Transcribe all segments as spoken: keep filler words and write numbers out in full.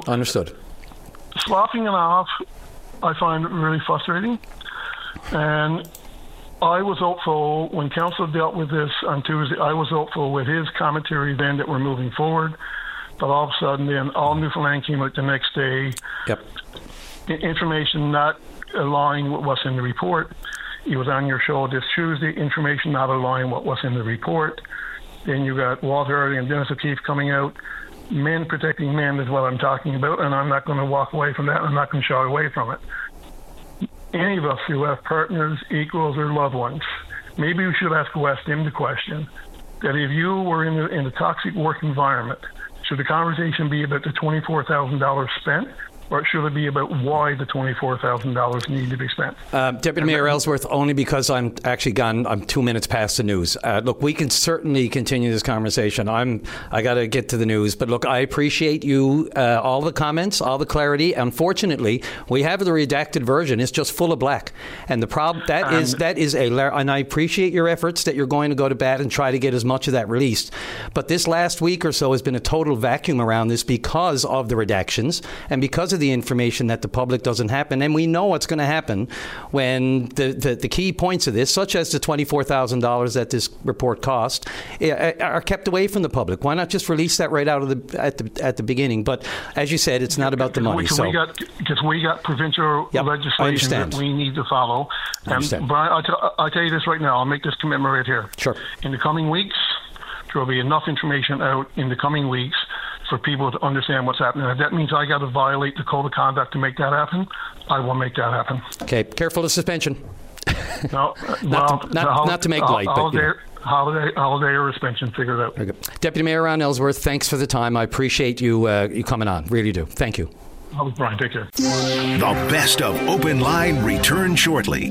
Understood. Sloughing it off, I find really frustrating. And I was hopeful when council dealt with this on Tuesday, I was hopeful with his commentary then that we're moving forward. But all of a sudden, then all Newfoundland came out the next day. Yep. Information not aligned with what's in the report. It was on your show this Tuesday. Information not aligned with what's in the report. Then you got Walter Early and Dennis O'Keefe coming out. Men protecting men is what I'm talking about, and I'm not going to walk away from that. I'm not going to shy away from it. Any of us who have partners, equals, or loved ones, maybe we should ask West Tim the question that if you were in, the, in a toxic work environment, should the conversation be about the twenty-four thousand dollars spent, or should it be about why the twenty-four thousand dollars need to be spent? Uh, Deputy Mayor Ellsworth, only because I'm actually gone, I'm two minutes past the news. Uh, look, we can certainly continue this conversation. I'm, I got to get to the news. But look, I appreciate you, uh, all the comments, all the clarity. Unfortunately, we have the redacted version. It's just full of black. And the problem, that and, is, that is a, and I appreciate your efforts that you're going to go to bat and try to get as much of that released. But this last week or so has been a total vacuum around this because of the redactions and because of the information that the public doesn't happen. And we know what's going to happen when the, the, the key points of this, such as the twenty-four thousand dollars that this report cost, are kept away from the public. Why not just release that right out of the at the at the beginning? But as you said, it's not about the money. Because so we got, because we got provincial yep, legislation that we need to follow. I understand. And Brian, I'll, t- I'll tell you this right now. I'll make this commitment right here. Sure. In the coming weeks, there will be enough information out in the coming weeks for people to understand what's happening. If that means I got to violate the code of conduct to make that happen, I will make that happen. Okay, careful of suspension. No, not, well, to, not, hol- not to make light, but holiday, you know. holiday, holiday or suspension, figure it out. Very good. Deputy Mayor Ron Ellsworth, thanks for the time. I appreciate you uh, you coming on. Really do. Thank you. Oh, Brian, take care. The best of Open Line return shortly.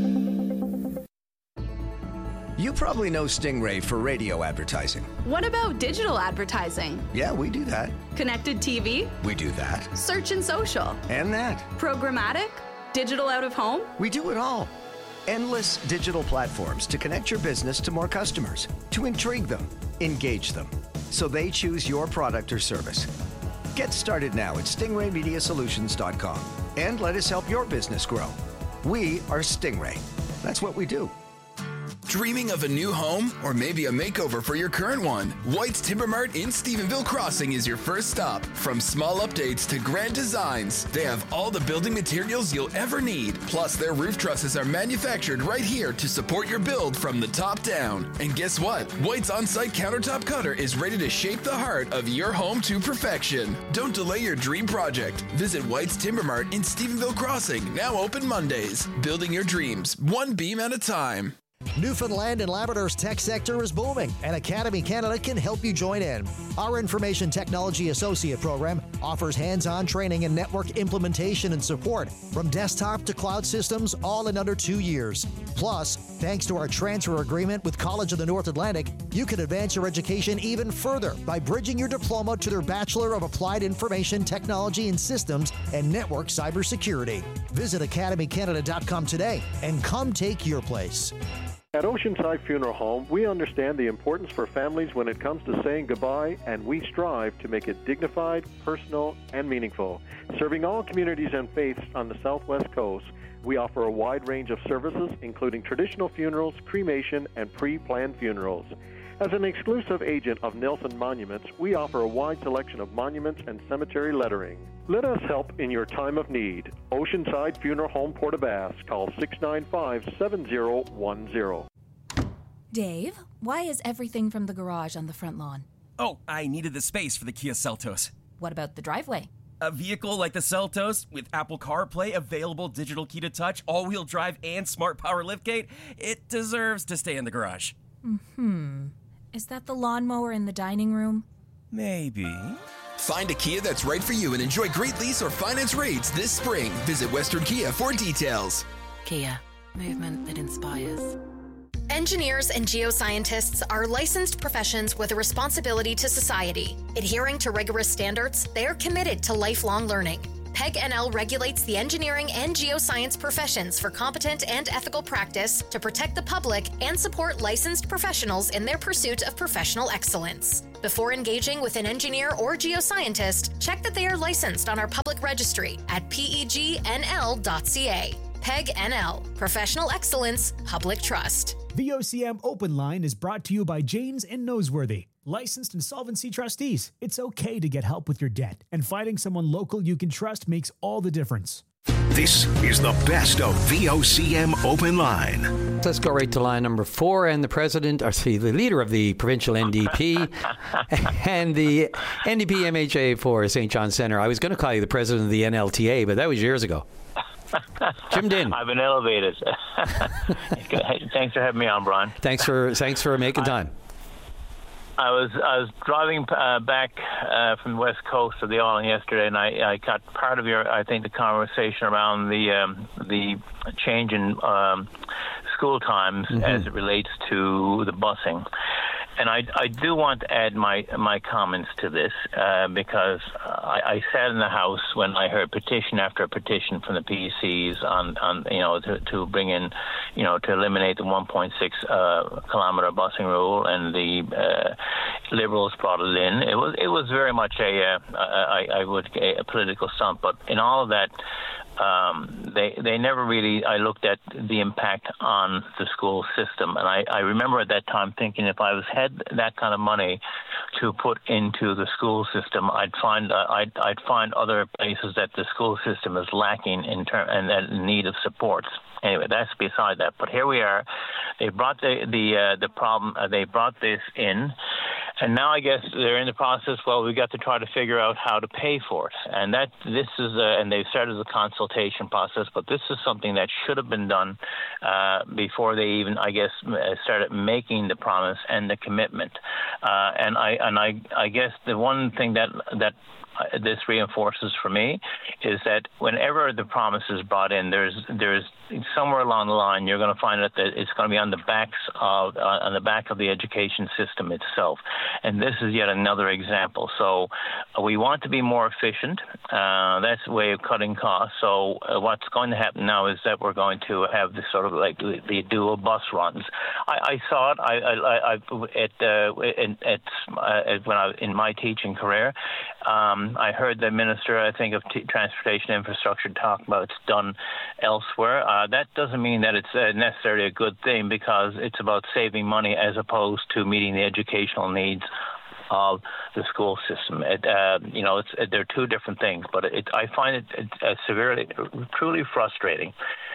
You probably know Stingray for radio advertising. What about digital advertising? Yeah, we do that. Connected T V? We do that. Search and social? And that. Programmatic? Digital out of home? We do it all. Endless digital platforms to connect your business to more customers, to intrigue them, engage them, so they choose your product or service. Get started now at stingray media solutions dot com and let us help your business grow. We are Stingray. That's what we do. Dreaming of a new home or maybe a makeover for your current one? White's Timber Mart in Stephenville Crossing is your first stop. From small updates to grand designs, they have all the building materials you'll ever need. Plus, their roof trusses are manufactured right here to support your build from the top down. And guess what? White's on-site countertop cutter is ready to shape the heart of your home to perfection. Don't delay your dream project. Visit White's Timber Mart in Stephenville Crossing, now open Mondays. Building your dreams, one beam at a time. Newfoundland and Labrador's tech sector is booming, and Academy Canada can help you join in. Our Information Technology Associate program offers hands-on training and network implementation and support from desktop to cloud systems, all in under two years. Plus, thanks to our transfer agreement with College of the North Atlantic, you can advance your education even further by bridging your diploma to their Bachelor of Applied Information Technology and Systems and Network Cybersecurity. Visit academy canada dot com today and come take your place. At Oceanside Funeral Home, we understand the importance for families when it comes to saying goodbye, and we strive to make it dignified, personal, and meaningful. Serving all communities and faiths on the Southwest Coast, we offer a wide range of services, including traditional funerals, cremation, and pre-planned funerals. As an exclusive agent of Nelson Monuments, we offer a wide selection of monuments and cemetery lettering. Let us help in your time of need. Oceanside Funeral Home, Port-aux-Basques. Call six nine five, seven zero one zero. Dave, why is everything from the garage on the front lawn? Oh, I needed the space for the Kia Seltos. What about the driveway? A vehicle like the Seltos with Apple CarPlay, available digital key to touch, all-wheel drive, and smart power liftgate, it deserves to stay in the garage. Hmm. Is that the lawnmower in the dining room? Maybe. Find a Kia that's right for you and enjoy great lease or finance rates this spring. Visit Western Kia for details. Kia, movement that inspires. Engineers and geoscientists are licensed professions with a responsibility to society. Adhering to rigorous standards, they are committed to lifelong learning. PEG N L regulates the engineering and geoscience professions for competent and ethical practice to protect the public and support licensed professionals in their pursuit of professional excellence. Before engaging with an engineer or geoscientist, check that they are licensed on our public registry at P E G N L dot C A. PEG N L, Professional Excellence, Public Trust. V O C M Open Line is brought to you by Janes and Noseworthy, licensed insolvency trustees. It's okay to get help with your debt, and finding someone local you can trust makes all the difference. This is the best of V O C M Open Line. Let's go right to line number four, and the president, or the leader of the provincial N D P and the N D P M H A for Saint John Centre. I was going to call you the president of the N L T A, but that was years ago. Jim Dinn. I've been elevated. Thanks for having me on, Brian. Thanks for thanks for making time. I was I was driving uh, back uh, from the west coast of the island yesterday, and I, I got part of your I think the conversation around the um, the change in um, school times mm-hmm. as it relates to the busing. And I, I do want to add my my comments to this uh, because I, I sat in the House when I heard petition after petition from the P Cs on, on you know to, to bring in you know to eliminate the one point six uh, kilometer busing rule, and the uh, Liberals brought it in. It was it was very much a uh, I, I would a, a political stunt, but in all of that. Um, they they never really I looked at the impact on the school system, and I, I remember at that time thinking if I was had that kind of money to put into the school system, I'd find uh, I'd I'd find other places that the school system is lacking in term and in need of supports. Anyway, that's beside that. But here we are. They brought the the uh, the problem. Uh, they brought this in. And now I guess they're in the process, well, we've got to try to figure out how to pay for it. And that this is, a, and they've started the consultation process, but this is something that should have been done uh, before they even, I guess, started making the promise and the commitment. Uh, and I and I, I guess the one thing that that this reinforces for me is that whenever the promise is brought in, there's there's somewhere along the line you're going to find out that it's going to be on the backs of uh, on the back of the education system itself, and this is yet another example. So uh, we want to be more efficient. Uh, that's a way of cutting costs. So uh, what's going to happen now is that we're going to have this sort of like the, the dual bus runs. I, I saw it. I, I, I at uh, at, at uh, when I was in my teaching career. Um, I heard the Minister, I think, of T- Transportation Infrastructure talk about it's done elsewhere. Uh, that doesn't mean that it's uh, necessarily a good thing because it's about saving money as opposed to meeting the educational needs of the school system. It, uh, you know, it's, it, they're two different things, but it, I find it, it uh, severely, truly frustrating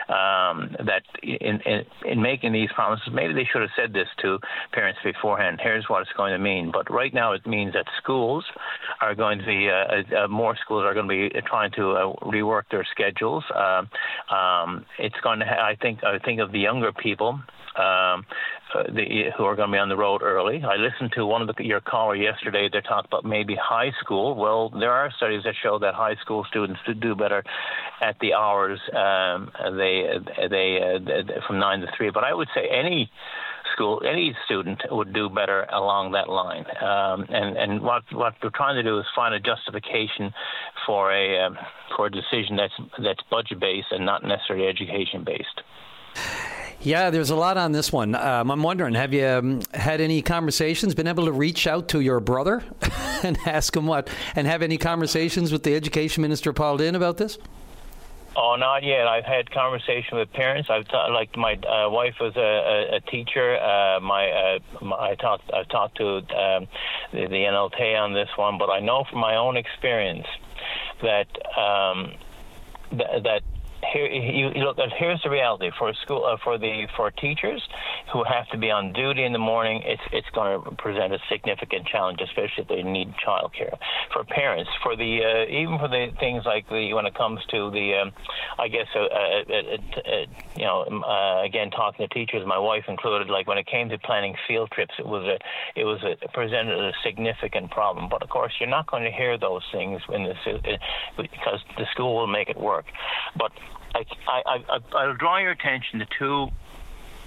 um, that in, in in making these promises, maybe they should have said this to parents beforehand. Here's what it's going to mean. But right now, it means that schools are going to be uh, uh, more schools are going to be trying to uh, rework their schedules. Uh, um, it's going to. Ha- I think. I think of the younger people. Um, uh, the, who are going to be on the road early. I listened to one of the, your caller yesterday. They talked about maybe high school. Well, there are studies that show that high school students do, do better at the hours um, they they uh, from nine to three. But I would say any school, any student would do better along that line. Um, and and what what we're trying to do is find a justification for a um, for a decision that's that's budget based and not necessarily education based. Yeah, there's a lot on this one. Um, I'm wondering, have you um, had any conversations, been able to reach out to your brother and ask him what, and have any conversations with the Education Minister, Paul Dinn, about this? Oh, not yet. I've had conversation with parents. I've ta- like my uh, wife was a, a, a teacher. Uh, my, uh, my I talked I've talked to um, the, the N L T A on this one, but I know from my own experience that um, th- that. Here, you, you look. Here's the reality for school, uh, for the for teachers who have to be on duty in the morning. It's it's going to present a significant challenge, especially if they need childcare. For parents, for the uh, even for the things like the when it comes to the, um, I guess, uh, uh, uh, uh, you know, uh, again talking to teachers, my wife included. Like when it came to planning field trips, it was a it was a, it presented a significant problem. But of course, you're not going to hear those things in this uh, because the school will make it work. But I, I, I, I'll draw your attention to two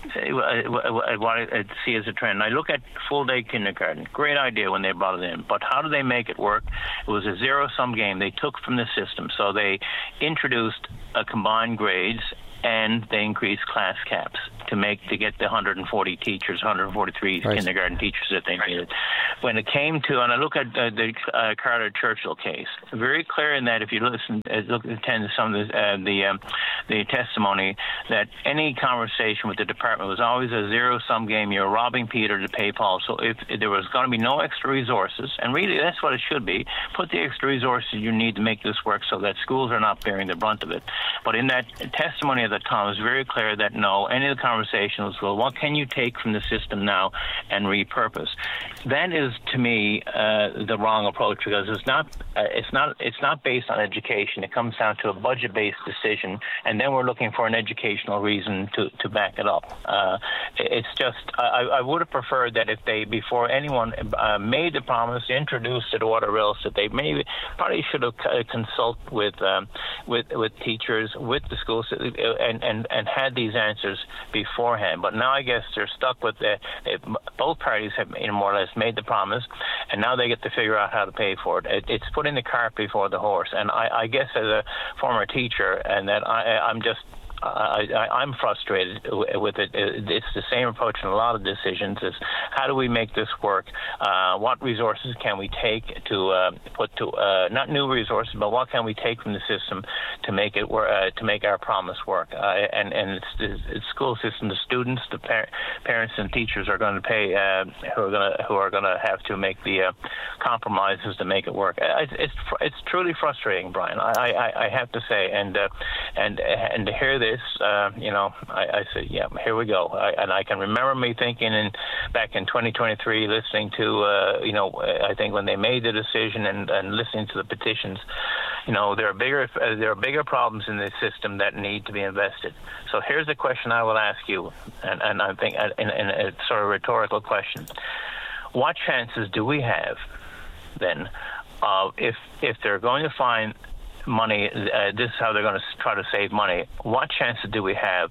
what I see as a trend. I look at full-day kindergarten. Great idea when they brought it in, but how do they make it work? It was a zero-sum game they took from the system. So they introduced a combined grades and they increased class caps to make to get the one hundred forty teachers, one hundred forty-three right. kindergarten teachers that they needed. When it came to, and I look at uh, the uh, Carter Churchill case, very clear in that if you listen, uh, look, attend to some of the uh, the, um, the testimony, that any conversation with the department was always a zero-sum game. You're robbing Peter to pay Paul. So if, if there was going to be no extra resources, and really that's what it should be, put the extra resources you need to make this work so that schools are not bearing the brunt of it. But in that testimony at the time, it was very clear that no, any of the conversation was, well, what can you take from the system now and repurpose? That is, to me, uh, the wrong approach, because it's not, uh, it's not, it's not based on education. It comes down to a budget-based decision, and then we're looking for an educational reason to, to back it up. Uh, it's just, I, I would have preferred that if they, before anyone uh, made the promise, introduced it or whatever else, that they maybe probably should have consulted with, um, with, with teachers, with the schools, and, and, and had these answers beforehand. But now I guess they're stuck with the, they, both parties have you know, more or less made the promise, and now they get to figure out how to pay for it. it it's putting the cart before the horse. And I, I guess as a former teacher, and that I, I'm just I, I, I'm frustrated with it. It's the same approach in a lot of decisions. Is how do we make this work? Uh, what resources can we take to uh, put to uh, not new resources, but what can we take from the system to make it work? Uh, to make our promise work? Uh, and and it's the it's school system, the students, the par- parents, and teachers are going to pay. Uh, who are going to who are going to have to make the uh, compromises to make it work. It's it's, it's truly frustrating, Brian. I, I, I have to say, and uh, and and to hear this. Uh, you know, I, I said, yeah, here we go. I, and I can remember me thinking in back in twenty twenty-three, listening to, uh, you know, I think when they made the decision and, and listening to the petitions, you know, there are bigger uh, there are bigger problems in this system that need to be invested. So here's a question I will ask you, and, and I think in, in a sort of rhetorical question: what chances do we have then, uh, if if they're going to find money, uh, this is how they're going to try to save money, what chances do we have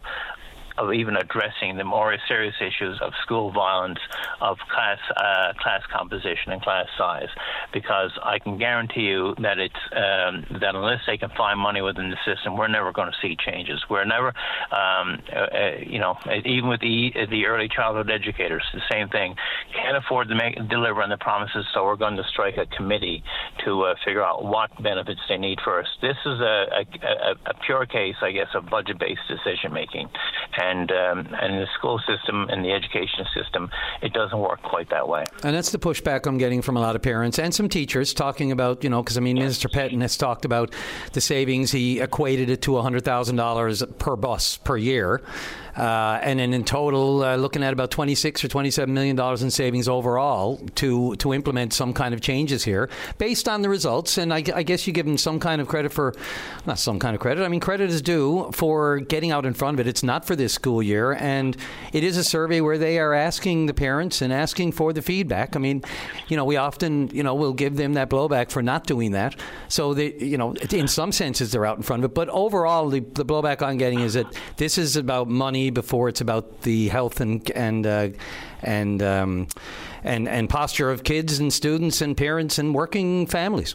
of even addressing the more serious issues of school violence, of class uh, class composition and class size? Because I can guarantee you that it's um, that unless they can find money within the system, we're never going to see changes. We're never, um, uh, you know, even with the the early childhood educators, the same thing. Can't afford to make deliver on the promises, so we're going to strike a committee to uh, figure out what benefits they need first. This is a, a, a pure case, I guess, of budget-based decision making. And um, and the school system and the education system, it doesn't work quite that way. And that's the pushback I'm getting from a lot of parents and some teachers talking about, you know, because I mean, Minister Petton has talked about the savings. He equated it to one hundred thousand dollars per bus per year. Uh, and then in total, uh, looking at about twenty-six or twenty-seven million dollars in savings overall to to implement some kind of changes here based on the results. And I, I guess you give them some kind of credit for, not some kind of credit, I mean, credit is due for getting out in front of it. It's not for this school year. And it is a survey where they are asking the parents and asking for the feedback. I mean, you know, we often, you know, will give them that blowback for not doing that. So, they, you know, in some senses, they're out in front of it. But overall, the, the blowback I'm getting is that this is about money before it's about the health and and uh, and um, and and posture of kids and students and parents and working families.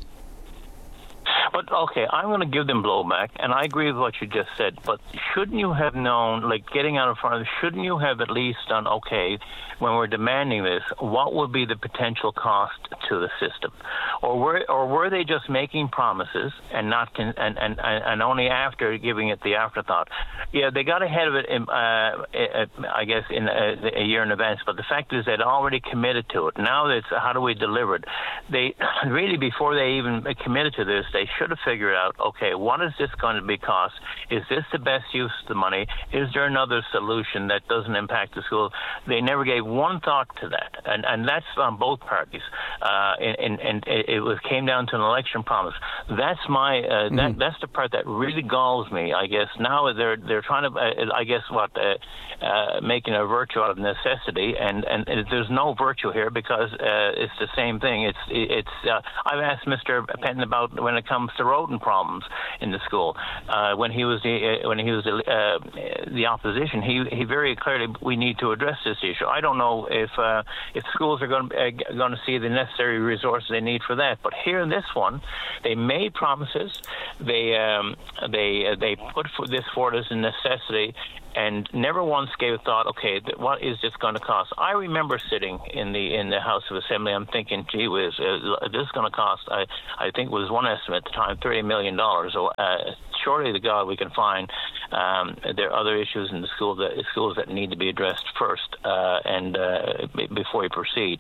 But, okay, I'm going to give them blowback, and I agree with what you just said, but shouldn't you have known, like getting out in front of it, shouldn't you have at least done, okay, when we're demanding this, what would be the potential cost to the system? Or were or were they just making promises and not con- and, and, and only after giving it the afterthought? Yeah, they got ahead of it, in, uh, I guess, in a, a year in advance, but the fact is they'd already committed to it. Now it's how do we deliver it? They really, before they even committed to this, they should have figured out, okay, what is this going to be cost? Is this the best use of the money? Is there another solution that doesn't impact the school? They never gave one thought to that, and and that's on both parties. Uh, and, and it was came down to an election promise. That's my uh, mm-hmm. that that's the part that really galls me. I guess now they're they're trying to uh, I guess what uh, uh, making a virtue out of necessity, and and there's no virtue here because uh, it's the same thing. It's it's. Uh, I've asked Mister Petton about when it comes the rodent problems in the school. Uh, when he was the uh, when he was the, uh, the opposition, he he very clearly we need to address this issue. I don't know if uh, if schools are going to, uh, going to see the necessary resources they need for that. But here in this one, they made promises. They um, they uh, they put this forward as a necessity, and never once gave a thought, okay, what is this going to cost? I remember sitting in the in the House of Assembly, I'm thinking, gee whiz, uh, this is going to cost, I, I think it was one estimate at the time, thirty million dollars. So uh, surely to God we can find um, there are other issues in the school that, schools that need to be addressed first uh, and uh, before you proceed.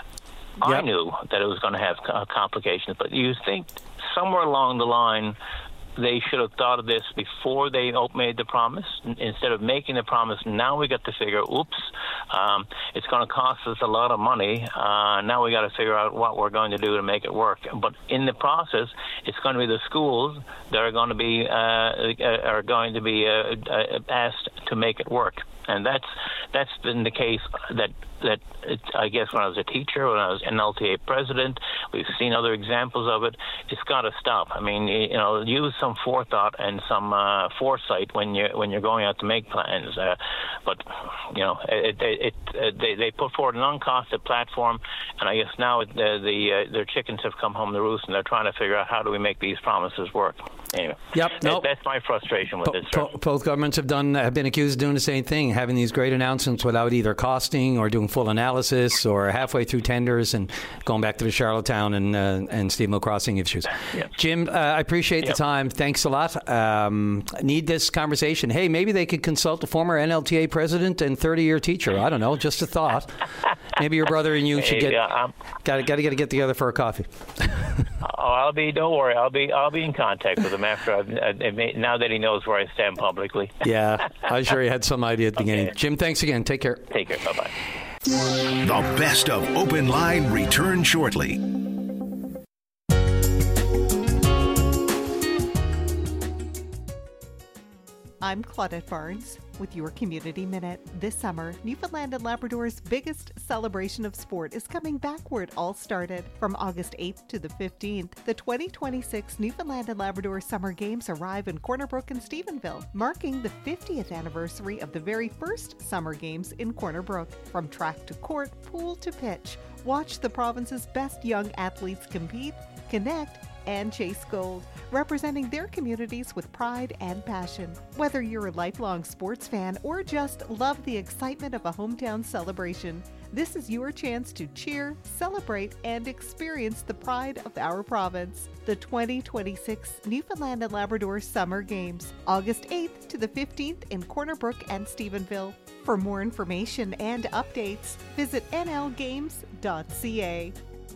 Yep. I knew that it was going to have complications, but you think somewhere along the line they should have thought of this before they made the promise. Instead of making the promise, now we got to figure, oops, um, it's going to cost us a lot of money. Uh, now we got to figure out what we're going to do to make it work. But in the process, it's going to be the schools that are going to be uh, are going to be uh, asked to make it work. And that's that's been the case that that it, I guess when I was a teacher, when I was N L T A president, we've seen other examples of it. It's got to stop. I mean, you know, use some forethought and some uh, foresight when you when you're going out to make plans. Uh, but you know, it, it, it, they they put forward an uncosted platform, and I guess now it, the, the uh, their chickens have come home to roost, and they're trying to figure out how do we make these promises work. Anyway, yep, nope. That's my frustration with po- this. Po- both governments have done have been accused of doing the same thing, having these great announcements without either costing or doing full analysis or halfway through tenders and going back to the Charlottetown and uh, and Stephenville Crossing issues. Yep. Jim, uh, I appreciate yep. the time. Thanks a lot. Um, need this conversation. Hey, maybe they could consult a former N L T A president and thirty-year teacher. I don't know, just a thought. Maybe your brother and you should hey, get uh, um, got to got to get get together for a coffee. oh, I'll be. Don't worry. I'll be. I'll be in contact with him after I've, uh, now that he knows where I stand publicly. Yeah, I'm sure he had some idea at the beginning. Okay. Jim, thanks again. Take care. Take care. Bye bye. The best of Open Line return shortly. I'm Claudette Barnes with your Community Minute. This summer, Newfoundland and Labrador's biggest celebration of sport is coming back where it all started. From August eighth to the fifteenth, the twenty twenty-six Newfoundland and Labrador Summer Games arrive in Corner Brook and Stephenville, marking the fiftieth anniversary of the very first Summer Games in Corner Brook. From track to court, pool to pitch, watch the province's best young athletes compete, connect, and chase gold, representing their communities with pride and passion. Whether you're a lifelong sports fan or just love the excitement of a hometown celebration, this is your chance to cheer, celebrate, and experience the pride of our province. The twenty twenty-six Newfoundland and Labrador Summer Games, August eighth to the fifteenth in Corner Brook and Stephenville. For more information and updates, visit N L games dot C A.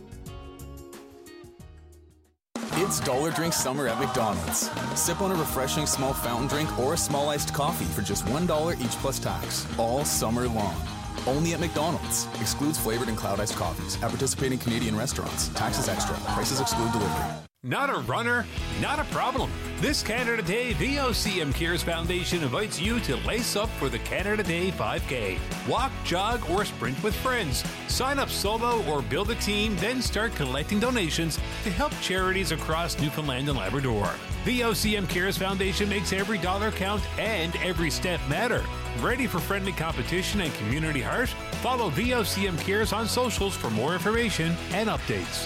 It's Dollar Drink Summer at McDonald's. Sip on a refreshing small fountain drink or a small iced coffee for just one dollar each plus tax, all summer long. Only at McDonald's. Excludes flavored and cloud iced coffees at participating Canadian restaurants. Taxes extra. Prices exclude delivery. Not a runner? Not a problem. This Canada Day, V O C M Cares Foundation invites you to lace up for the Canada Day five K. Walk, jog, or sprint with friends. Sign up solo or build a team, then start collecting donations to help charities across Newfoundland and Labrador. V O C M Cares Foundation makes every dollar count and every step matter. Ready for friendly competition and community heart? Follow V O C M Cares on socials for more information and updates.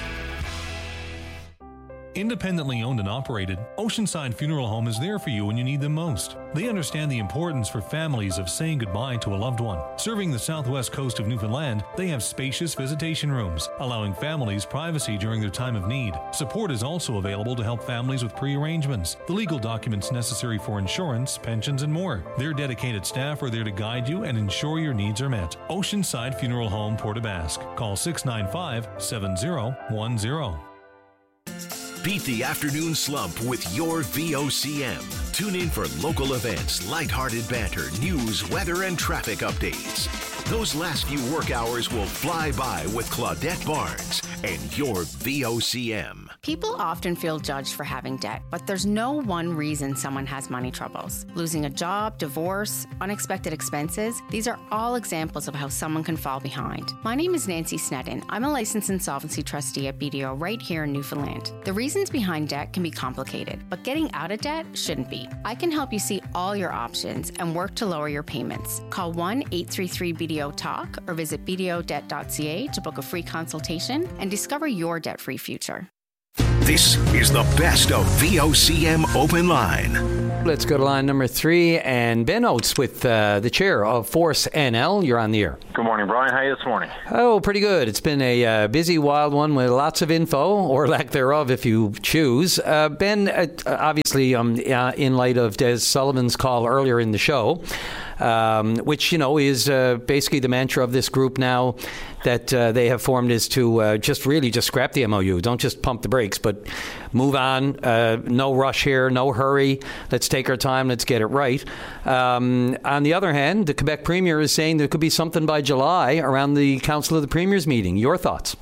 Independently owned and operated, Oceanside Funeral Home is there for you when you need them most. They understand the importance for families of saying goodbye to a loved one. Serving the southwest coast of Newfoundland, they have spacious visitation rooms, allowing families privacy during their time of need. Support is also available to help families with pre-arrangements, the legal documents necessary for insurance, pensions, and more. Their dedicated staff are there to guide you and ensure your needs are met. Oceanside Funeral Home, Port aux Basques. Call six nine five, seven zero one zero. Beat the afternoon slump with your V O C M. Tune in for local events, lighthearted banter, news, weather, and traffic updates. Those last few work hours will fly by with Claudette Barnes and your V O C M. People often feel judged for having debt, but there's no one reason someone has money troubles. Losing a job, divorce, unexpected expenses, these are all examples of how someone can fall behind. My name is Nancy Sneddon. I'm a licensed insolvency trustee at B D O right here in Newfoundland. The reasons behind debt can be complicated, but getting out of debt shouldn't be. I can help you see all your options and work to lower your payments. Call one eight three three B D O talk or visit b d o debt dot c a to book a free consultation and discover your debt-free future. This is the best of V O C M Open Line. Let's go to line number three, and Ben Oates with uh, the chair of Force N L. You're on the air. Good morning, Brian. How are you this morning? Oh, pretty good. It's been a uh, busy, wild one with lots of info, or lack thereof if you choose. Uh, Ben, uh, obviously, um, uh, in light of Des Sullivan's call earlier in the show, um, which, you know, is uh, basically the mantra of this group now that uh, they have formed, is to uh, just really just scrap the M O U. Don't just pump the brakes, but move on. Uh, no rush here, no hurry. Let's take our time. Let's get it right. Um, on the other hand, the Quebec Premier is saying there could be something by July around the Council of the Premiers meeting. Your thoughts?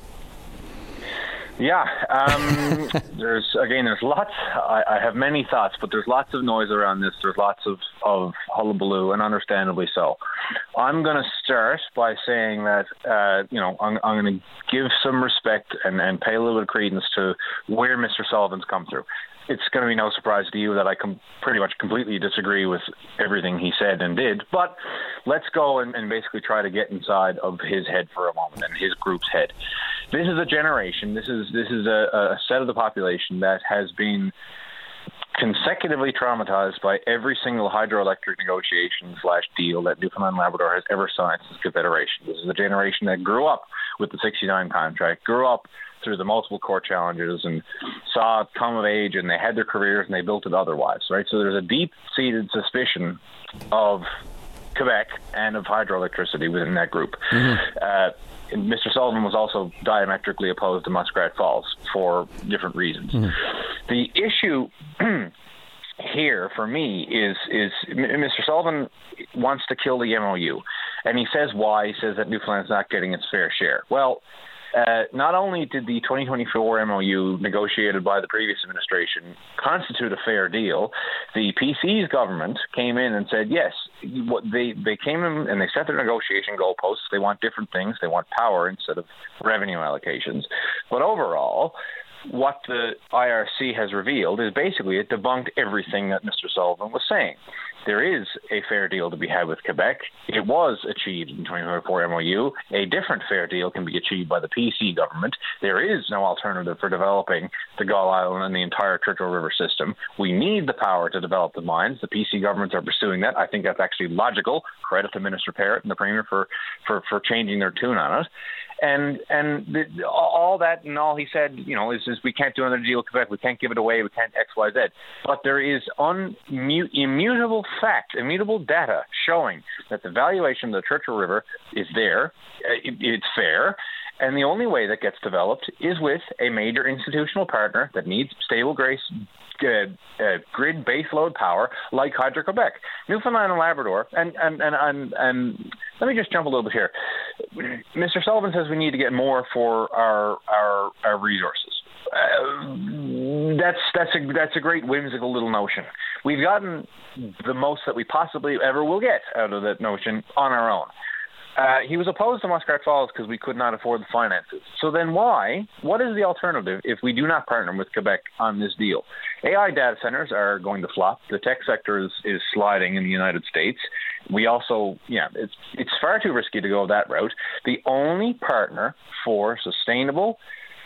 Yeah, um, there's, again, there's lots, I, I have many thoughts, but there's lots of noise around this. There's lots of, of hullabaloo, and understandably so. I'm going to start by saying that, uh, you know, I'm, I'm going to give some respect and, and pay a little bit of credence to where Mister Sullivan's come through. It's going to be no surprise to you that I com- pretty much completely disagree with everything he said and did, but let's go and, and basically try to get inside of his head for a moment, and his group's head. This is a generation, this is this is a, a set of the population that has been consecutively traumatized by every single hydroelectric negotiation slash deal that Newfoundland and Labrador has ever signed since Confederation. This is a generation that grew up with the sixty-nine contract, grew up through the multiple court challenges and saw it come of age, and they had their careers and they built it otherwise, right? So there's a deep-seated suspicion of Quebec and of hydroelectricity within that group. Mm-hmm. Uh, Mister Sullivan was also diametrically opposed to Muskrat Falls for different reasons. Mm-hmm. The issue here for me is is Mister Sullivan wants to kill the M O U, and he says why. He says that Newfoundland's not getting its fair share. Well, Uh, not only did the twenty twenty-four M O U negotiated by the previous administration constitute a fair deal, the P C's government came in and said, yes, what they, they came in and they set their negotiation goalposts. They want different things. They want power instead of revenue allocations. But overall, what the I R C has revealed is basically it debunked everything that Mister Sullivan was saying. There is a fair deal to be had with Quebec. It was achieved in twenty twenty-four M O U. A different fair deal can be achieved by the P C government. There is no alternative for developing the Gull Island and the entire Churchill River system. We need the power to develop the mines. The P C governments are pursuing that. I think that's actually logical. Credit to Minister Parrott and the Premier for, for, for changing their tune on it. And and the, all that and all he said, you know, is, is we can't do another deal with Quebec. We can't give it away. We can't X, Y, Z. But there is unmu- immutable fact, immutable data showing that the valuation of the Churchill River is there. It, it's fair. And the only way that gets developed is with a major institutional partner that needs stable grace, uh, uh, grid baseload power like Hydro-Quebec. Newfoundland and Labrador, and, and, and, and, and let me just jump a little bit here. Mister Sullivan says we need to get more for our our, our resources. Uh, that's that's a that's a great whimsical little notion. We've gotten the most that we possibly ever will get out of that notion on our own. Uh, he was opposed to Muskrat Falls because we could not afford the finances. So then why? What is the alternative if we do not partner with Quebec on this deal? A I data centers are going to flop. The tech sector is, is sliding in the United States. We also, yeah, it's it's far too risky to go that route. The only partner for sustainable,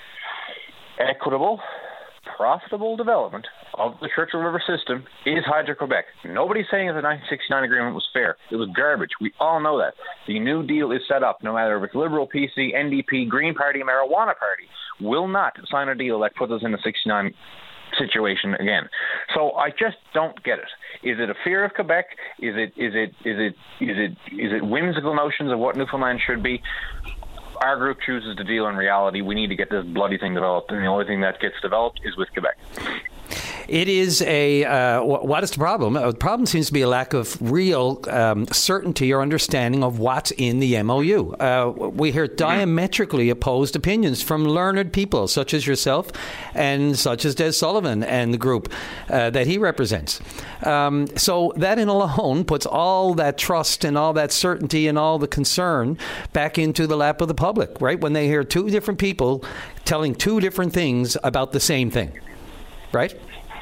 equitable, profitable development of the Churchill River system is Hydro-Quebec. Nobody's saying that the nineteen sixty-nine agreement was fair. It was garbage. We all know that. The New Deal is set up, no matter if it's Liberal, P C, N D P, Green Party, Marijuana Party, will not sign a deal that puts us in the sixty-nine situation again. So I just don't get it. Is it a fear of Quebec? Is it is it is it is it is it whimsical notions of what Newfoundland should be? Our group chooses to deal in reality. We need to get this bloody thing developed, and the only thing that gets developed is with Quebec. It is a, uh, what is the problem? The problem seems to be a lack of real um, certainty or understanding of what's in the M O U. Uh, we hear diametrically opposed opinions from learned people, such as yourself and such as Des Sullivan and the group uh, that he represents. Um, so that in alone puts all that trust and all that certainty and all the concern back into the lap of the public, right? When they hear two different people telling two different things about the same thing, right?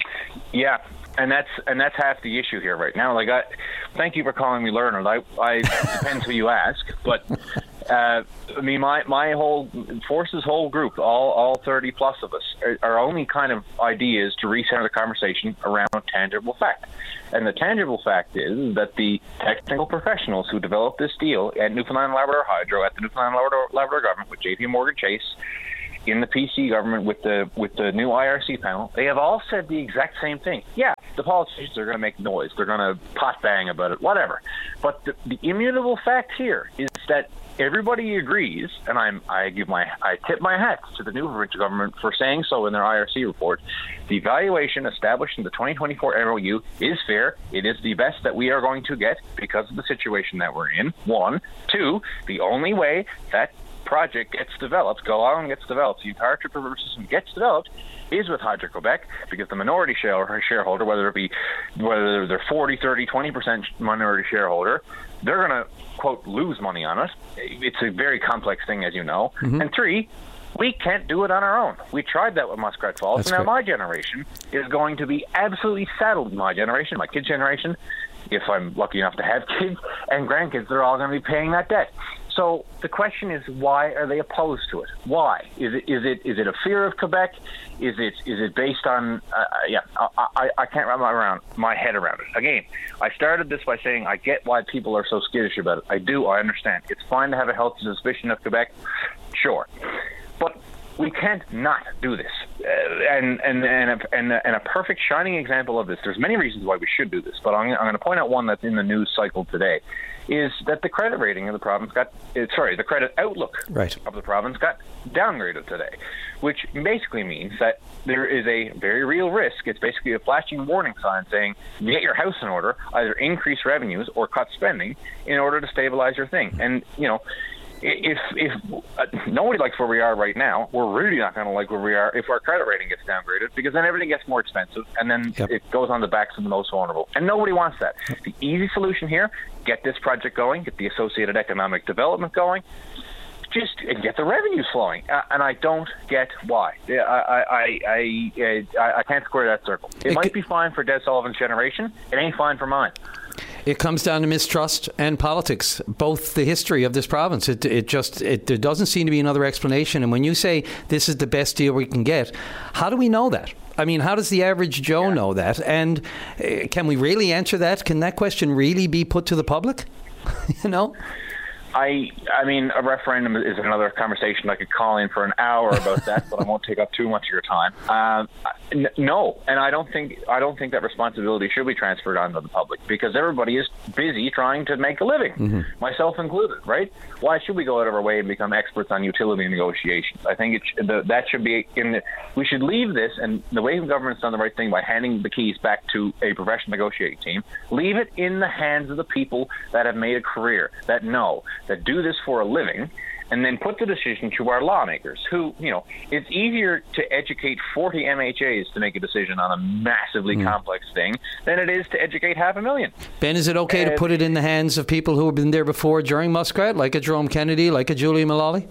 Yeah, and that's and that's half the issue here right now. Like, I thank you for calling me learned. I, I depends who you ask, but uh, I mean, my my whole Force's whole group, all all thirty plus of us, are, are only kind of ideas to recenter the conversation around tangible fact. And the tangible fact is that the technical professionals who developed this deal at Newfoundland and Labrador Hydro, at the Newfoundland and Labrador, Labrador government with J P Morgan Chase, in the P C government with the with the new I R C panel, they have all said the exact same thing. Yeah, the politicians are going to make noise. They're going to pot bang about it, whatever. But the, the immutable fact here is that everybody agrees, and I'm I give my I tip my hat to the new provincial government for saying so in their I R C report. The evaluation established in the twenty twenty-four M O U is fair. It is the best that we are going to get because of the situation that we're in. One, two, the only way that project gets developed, Go Island gets developed, the entire Triple River system gets developed, is with Hydro-Quebec, because the minority shareholder, whether it be whether they're forty, thirty, twenty percent minority shareholder, they're going to, quote, lose money on it. It's a very complex thing, as you know. Mm-hmm. And three, we can't do it on our own. We tried that with Muskrat Falls. That's now great. My generation is going to be absolutely saddled. My generation, my kids' generation, if I'm lucky enough to have kids and grandkids, they're all going to be paying that debt. So the question is, why are they opposed to it? Why is it? Is it? Is it a fear of Quebec? Is it? Is it based on? Uh, yeah, I, I, I can't wrap my around my head around it. Again, I started this by saying I get why people are so skittish about it. I do. I understand. It's fine to have a healthy suspicion of Quebec, sure, but we can't not do this. Uh, and and and a, and, a, and a perfect shining example of this. There's many reasons why we should do this, but I'm, I'm going to point out one that's in the news cycle today. Is that the credit rating of the province got, uh, sorry, the credit outlook right. of the province got downgraded today, which basically means that there is a very real risk. It's basically a flashing warning sign saying, get your house in order, either increase revenues or cut spending in order to stabilize your thing. And, you know, if if uh, nobody likes where we are right now, we're really not going to like where we are if our credit rating gets downgraded, because then everything gets more expensive, and then yep. it goes on the backs of the most vulnerable. And nobody wants that. The easy solution here, get this project going, get the associated economic development going, just get the revenues flowing. Uh, and I don't get why. I I, I, I, I, I can't square that circle. It, it might could... be fine for Des Sullivan's generation. It ain't fine for mine. It comes down to mistrust and politics, both the history of this province. It, it just, it, there doesn't seem to be another explanation. And when you say this is the best deal we can get, how do we know that? I mean, how does the average Joe yeah. know that? And uh, can we really answer that? Can that question really be put to the public? you know? I I mean, a referendum is another conversation. I could call in for an hour about that, but I won't take up too much of your time. Uh, n- no, and I don't think I don't think that responsibility should be transferred onto the public, because everybody is busy trying to make a living, mm-hmm. myself included. Right? Why should we go out of our way and become experts on utility negotiations? I think it sh- the, that should be in. The, we should leave this, and the way the government's done the right thing by handing the keys back to a professional negotiating team. Leave it in the hands of the people that have made a career, that know, that do this for a living, and then put the decision to our lawmakers who, you know, it's easier to educate forty M H As to make a decision on a massively mm. complex thing than it is to educate half a million. Ben, is it okay uh, to put it in the hands of people who have been there before during Muskrat, like a Jerome Kennedy, like a Julia Mullally?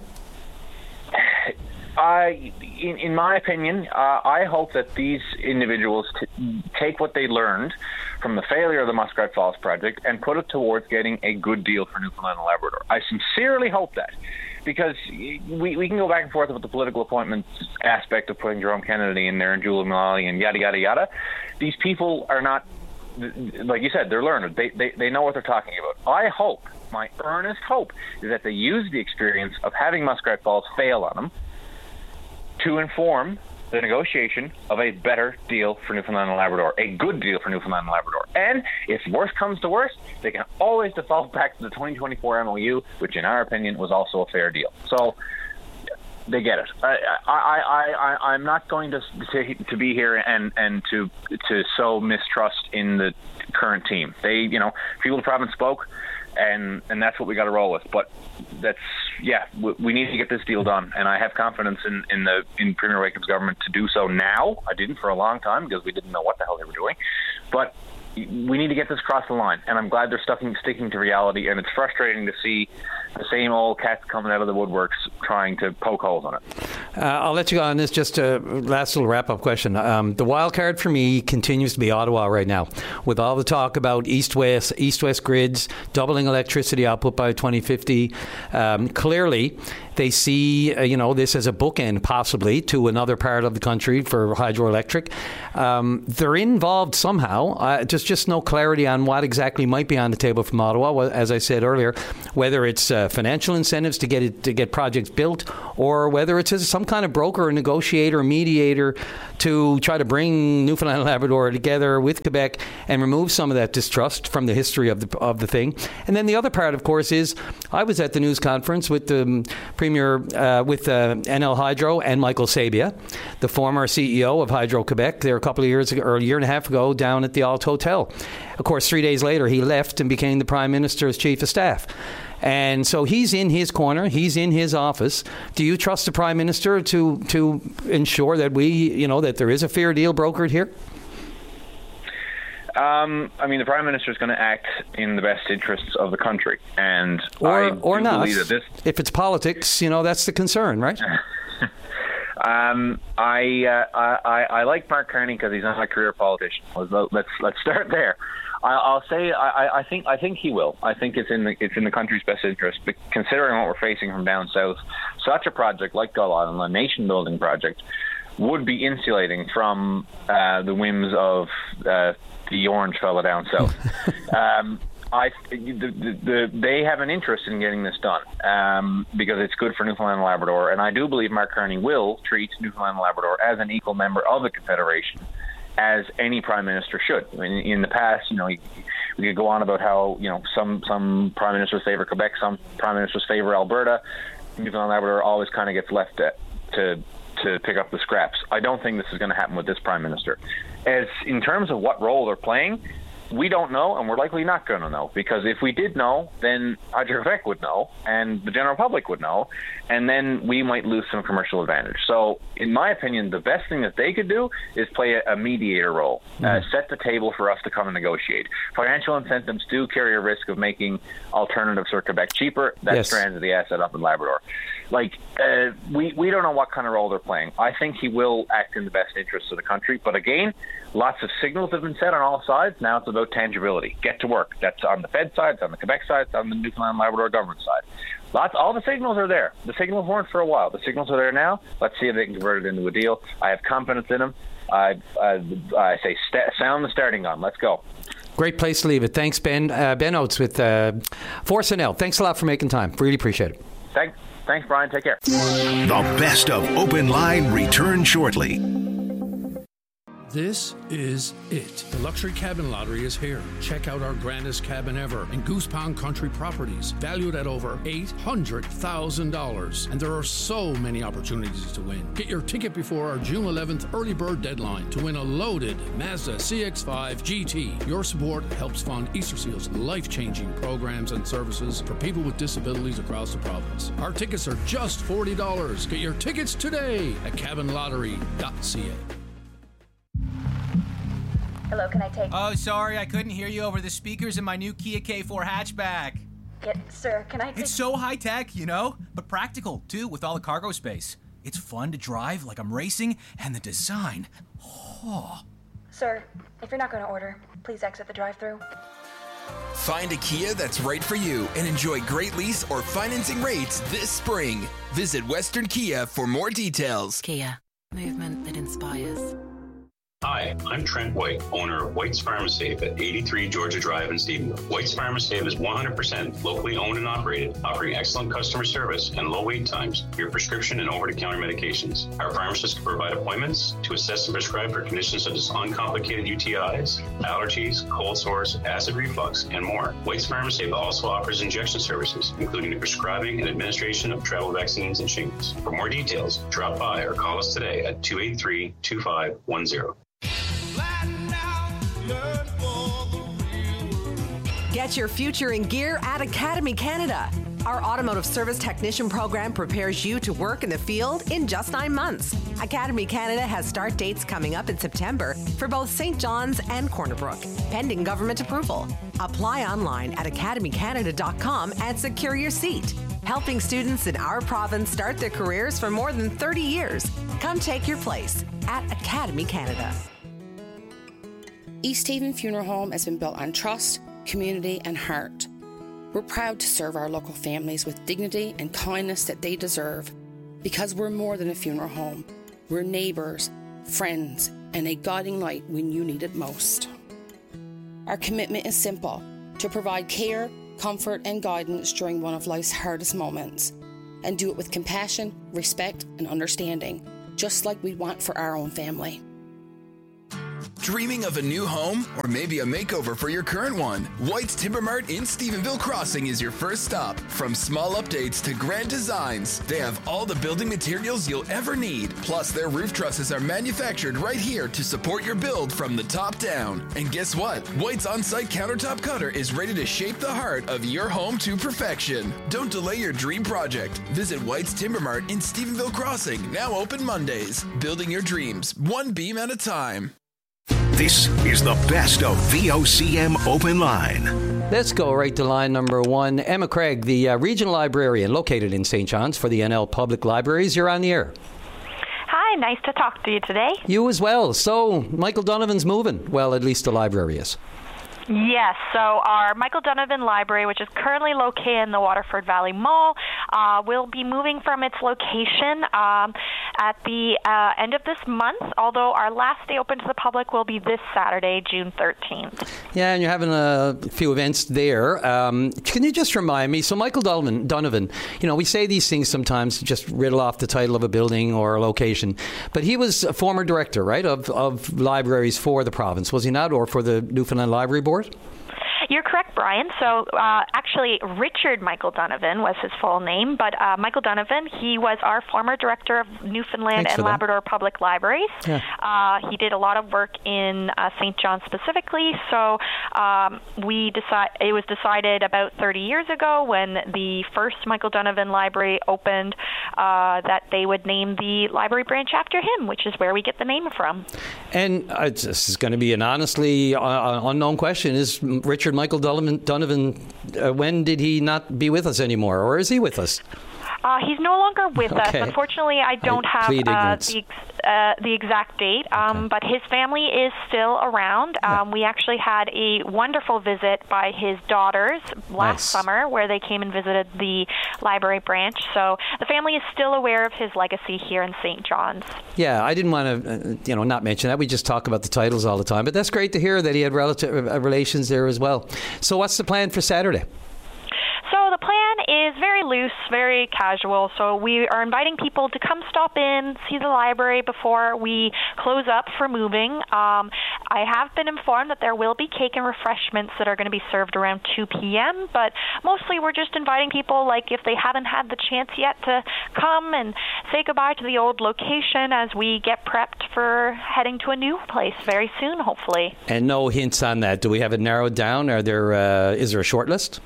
I, in, in my opinion, uh, I hope that these individuals t- take what they learned from the failure of the Muskrat Falls project and put it towards getting a good deal for Newfoundland and Labrador. I sincerely hope that, because we, we can go back and forth with the political appointments aspect of putting Jerome Kennedy in there and Julia Mullally and yada, yada, yada. These people are not, like you said, they're learned. They, they, they know what they're talking about. I hope, my earnest hope, is that they use the experience of having Muskrat Falls fail on them to inform the negotiation of a better deal for Newfoundland and Labrador, a good deal for Newfoundland and Labrador. And if worse comes to worse, they can always default back to the twenty twenty-four M O U, which in our opinion was also a fair deal. So they get it. I, I, I, I, I'm not going to, to to be here and, and to to sow mistrust in the current team. They, you know, people of the province spoke, and and that's what we got to roll with. But that's yeah, we, we need to get this deal done, and I have confidence in, in the in Premier Wakem's government to do so now. I didn't for a long time because we didn't know what the hell they were doing, but we need to get this across the line, and I'm glad they're sticking sticking to reality. And it's frustrating to see the same old cats coming out of the woodworks trying to poke holes on it. Uh, I'll let you go on this. Just a last little wrap-up question. Um, the wild card for me continues to be Ottawa right now, with all the talk about east-west east-west grids, doubling electricity output by twenty fifty. Um, clearly, they see uh, you know this as a bookend possibly to another part of the country for hydroelectric. Um, they're involved somehow. Uh, just just no clarity on what exactly might be on the table from Ottawa. As I said earlier, whether it's uh, financial incentives to get it to get projects built, or whether it's as some kind of broker, or negotiator, or mediator to try to bring Newfoundland and Labrador together with Quebec and remove some of that distrust from the history of the of the thing. And then the other part, of course, is I was at the news conference with the um, Premier, uh, with uh, N L Hydro and Michael Sabia, the former C E O of Hydro-Quebec, there a couple of years ago, or a year and a half ago, down at the Alt Hotel. Of course, three days later, he left and became the Prime Minister's Chief of Staff. And so he's in his corner, he's in his office. Do you trust the Prime Minister to to ensure that we, you know, that there is a fair deal brokered here? Um, I mean, the Prime Minister is going to act in the best interests of the country, and or I or do not. believe that this, if it's politics, you know, that's the concern, right? um, I, uh, I I like Mark Carney because he's not a career politician. Let's let's, let's start there. I'll say I, I think I think he will. I think it's in the it's in the country's best interest. But considering what we're facing from down south, such a project like Gull Island, a nation-building project, would be insulating from uh, the whims of uh, the orange fella down south. um, I the, the, the, they have an interest in getting this done um, because it's good for Newfoundland and Labrador, and I do believe Mark Carney will treat Newfoundland and Labrador as an equal member of the Confederation, as any Prime Minister should. I mean, in the past, you know, we could go on about how, you know, some, some Prime Ministers favor Quebec, some Prime Ministers favor Alberta. Newfoundland and Labrador always kind of gets left to, to to pick up the scraps. I don't think this is going to happen with this Prime Minister. As in terms of what role they're playing, we don't know, and we're likely not going to know, because if we did know, then Hydro-Quebec would know, and the general public would know, and then we might lose some commercial advantage. So, in my opinion, the best thing that they could do is play a, a mediator role, mm. uh, set the table for us to come and negotiate. Financial incentives do carry a risk of making alternatives for Quebec cheaper. That yes. strands the asset up in Labrador. Like, uh, we, we don't know what kind of role they're playing. I think he will act in the best interests of the country. But again, lots of signals have been set on all sides. Now it's about tangibility. Get to work. That's on the Fed side, it's on the Quebec side, it's on the Newfoundland and Labrador government side. Lots, all the signals are there. The signals weren't for a while. The signals are there now. Let's see if they can convert it into a deal. I have confidence in them. I, I, I say st- sound the starting gun. Let's go. Great place to leave it. Thanks, Ben. Uh, Ben Oates with uh, Force N L. Thanks a lot for making time. Really appreciate it. Thanks. Thanks, Brian. Take care. The best of Open Line returns shortly. This is it. The Luxury Cabin Lottery is here. Check out our grandest cabin ever in Goose Pond Country Properties, valued at over eight hundred thousand dollars. And there are so many opportunities to win. Get your ticket before our June eleventh early bird deadline to win a loaded Mazda C X five G T. Your support helps fund Easter Seal's life-changing programs and services for people with disabilities across the province. Our tickets are just forty dollars. Get your tickets today at cabin lottery dot c a. Hello, can I take... Oh, sorry, I couldn't hear you over the speakers in my new Kia K four hatchback. Yeah, sir, can I take... It's so high-tech, you know, but practical, too, with all the cargo space. It's fun to drive like I'm racing, and the design... Oh. Sir, if you're not going to order, please exit the drive-thru. Find a Kia that's right for you and enjoy great lease or financing rates this spring. Visit Western Kia for more details. Kia, movement that inspires. Hi, I'm Trent White, owner of White's Pharmasafe at eighty-three Georgia Drive in Stephenville. White's Pharmasafe is one hundred percent locally owned and operated, offering excellent customer service and low wait times for your prescription and over-the-counter medications. Our pharmacists can provide appointments to assess and prescribe for conditions such as uncomplicated U T Is, allergies, cold sores, acid reflux, and more. White's Pharmasafe also offers injection services, including the prescribing and administration of travel vaccines and shingles. For more details, drop by or call us today at two eight three, two five one zero. Get your future in gear at Academy Canada. Our automotive service technician program prepares you to work in the field in just nine months. Academy Canada has start dates coming up in September for both Saint John's and Corner Brook, pending government approval. Apply online at academy canada dot com and secure your seat. Helping students in our province start their careers for more than thirty years. Come take your place at Academy Canada. East Haven Funeral Home has been built on trust, community, and heart. We're proud to serve our local families with dignity and kindness that they deserve, because we're more than a funeral home. We're neighbours, friends, and a guiding light when you need it most. Our commitment is simple: to provide care, comfort, and guidance during one of life's hardest moments, and do it with compassion, respect, and understanding, just like we want for our own family. Dreaming of a new home or maybe a makeover for your current one? White's Timber Mart in Stephenville Crossing is your first stop. From small updates to grand designs, they have all the building materials you'll ever need. Plus, their roof trusses are manufactured right here to support your build from the top down. And guess what? White's on-site countertop cutter is ready to shape the heart of your home to perfection. Don't delay your dream project. Visit White's Timber Mart in Stephenville Crossing, now open Mondays. Building your dreams, one beam at a time. This is the best of V O C M Open Line. Let's go right to line number one. Emma Craig, the uh, regional librarian located in Saint John's for the N L Public Libraries. You're on the air. Hi, nice to talk to you today. You as well. So, Michael Donovan's moving. Well, at least the library is. Yes, so our Michael Donovan Library, which is currently located in the Waterford Valley Mall, uh, will be moving from its location um, at the uh, end of this month, although our last day open to the public will be this Saturday, June thirteenth. Yeah, and you're having a few events there. Um, can you just remind me, so Michael Donovan, Donovan, you know, we say these things sometimes to just riddle off the title of a building or a location, but he was a former director, right, of, of libraries for the province, was he not, or for the Newfoundland Library Board? You're correct, Brian. So uh, actually, Richard Michael Donovan was his full name, but uh, Michael Donovan, he was our former director of Newfoundland and Labrador Public Libraries. Yeah. Uh, he did a lot of work in uh, Saint John specifically, so um, we decide, it was decided about thirty years ago when the first Michael Donovan Library opened uh, that they would name the library branch after him, which is where we get the name from. And uh, this is going to be an honestly uh, unknown question. Is Richard Michael Donovan, Donovan uh, when did he not be with us anymore, or is he with us? Uh, he's no longer with okay. us. Unfortunately, I don't I have uh, the uh, the exact date, um, okay. but his family is still around. Um, yeah. We actually had a wonderful visit by his daughters last nice. summer, where they came and visited the library branch. So the family is still aware of his legacy here in Saint John's. Yeah, I didn't want to, uh, you know, not mention that. We just talk about the titles all the time, but that's great to hear that he had relative uh, relations there as well. So, what's the plan for Saturday? So the plan is very loose, very casual. So we are inviting people to come stop in, see the library before we close up for moving. Um, I have been informed that there will be cake and refreshments that are going to be served around two p.m., but mostly we're just inviting people, like if they haven't had the chance yet, to come and say goodbye to the old location as we get prepped for heading to a new place very soon, hopefully. And no hints on that. Do we have it narrowed down? Are there? Uh, is there a short list?